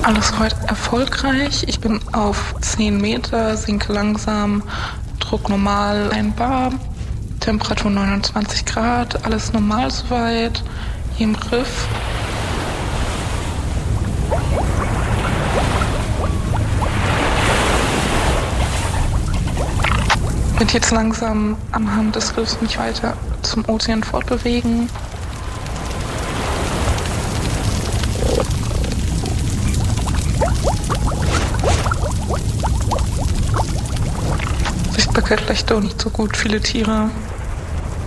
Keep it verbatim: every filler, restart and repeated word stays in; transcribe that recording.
Alles soweit erfolgreich. Ich bin auf zehn Meter, sinke langsam, Druck normal, ein Bar, Temperatur neunundzwanzig Grad, alles normal soweit, hier im Griff. Ich werde jetzt langsam anhand des Griffs mich weiter zum Ozean fortbewegen. Sichtbarkeit schlechter und nicht so gut, viele Tiere.